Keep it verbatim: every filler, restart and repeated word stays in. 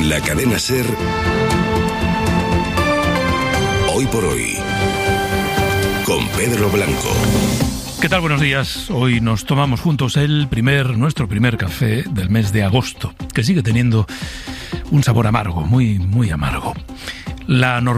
La cadena SER, Hoy por Hoy, con Pedro Blanco. ¿Qué tal? Buenos días. Hoy nos tomamos juntos el primer, nuestro primer café del mes de agosto, que sigue teniendo un sabor amargo, muy, muy amargo. La